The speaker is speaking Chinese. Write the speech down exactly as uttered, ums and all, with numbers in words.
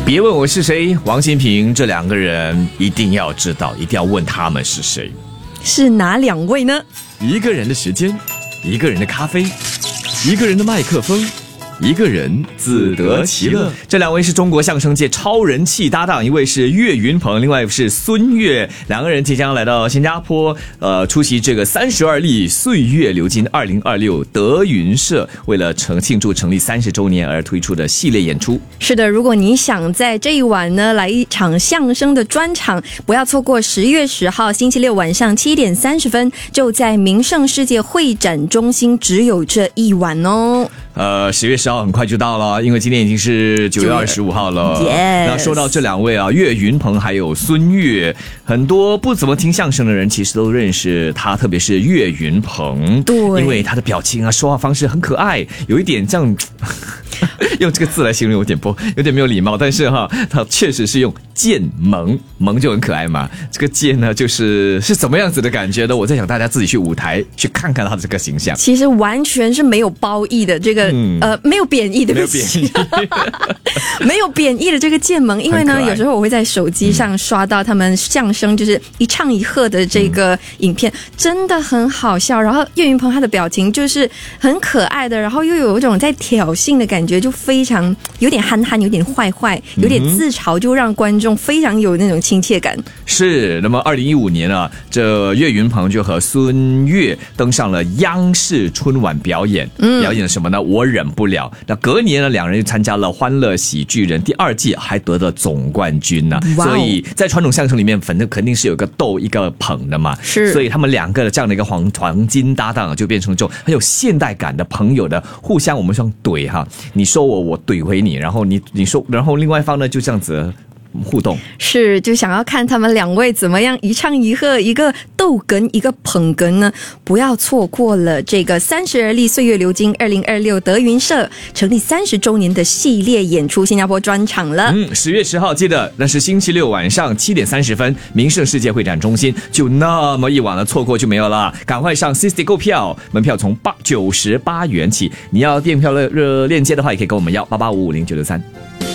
别问我是谁，王心平这两个人一定要知道，一定要问他们是谁。 是哪两位呢？ 一个人的时间，一个人的咖啡，一个人的麦克风，一个人自得其乐。这两位是中国相声界超人气搭档，一位是岳云鹏，另外是孙越，两个人即将来到新加坡，呃，出席这个三十二例岁月流金二零二六德云社为了成庆祝成立三十周年而推出的系列演出。 是的，如果你想在这一晚呢来一场相声的专场，不要错过十月十号星期六晚上七点三十分，就在名胜世界会展中心，只有这一晚哦。 呃，十月十号很快就到了，因为今天已经是九月二十五号了。 Yes. 那说到这两位啊，岳云鹏还有孙越，很多不怎么听相声的人其实都认识他，特别是岳云鹏， 对， 因为他的表情啊、说话方式很可爱，有一点这样。用这个字来形容有点不有点没有礼貌，但是哈，他确实是用贱萌，萌就很可爱嘛。这个贱呢，就是是怎么样子的感觉呢？我在想大家自己去舞台去看看他的这个形象。 其实完全是没有褒义的，这个、嗯、呃没有贬义，对不起，没有贬义的这个贱萌，因为呢，有时候我会在手机上刷到他们相声就是一唱一和的这个影片，嗯、真的很好笑。然后岳云鹏他的表情就是很可爱的，然后又有一种在挑衅的感觉，就非常有点憨憨，有点坏坏，有点自嘲，就让观众非常有那种亲切感。 是，那么二零一五年啊，这岳云鹏就和孙越登上了央视春晚表演，嗯、表演什么呢？我忍不了。那隔年呢，两人就参加了《欢乐喜剧人》第二季，还得了总冠军呢。Wow. 所以在传统相声里面，反正肯定是有一个逗一个捧的嘛。 是， 所以他们两个的这样的一个黄黄金搭档，就变成这种很有现代感的朋友的互相我们说怼哈，你说我，我怼回你，然后你你说，然后另外一方呢就这样子互动。 是，就想要看他们两位怎么样一唱一和，一个逗哏一个捧哏呢？不要错过了这个三十而立岁月流金二零二六德云社成立三十周年的系列演出新加坡专场了。 嗯，十月十号记得那是星期六晚上七点三十分，名胜世界会展中心，就那么一晚了，错过就没有了。赶快上 Sisty 购票，门票从八九十八元起。你要电票的链接的话，也可以跟我们要八八五五零九六三。